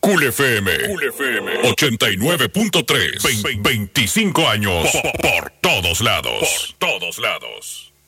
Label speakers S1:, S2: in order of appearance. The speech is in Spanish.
S1: Cool FM 89.3. 25 años por todos lados. Por todos lados.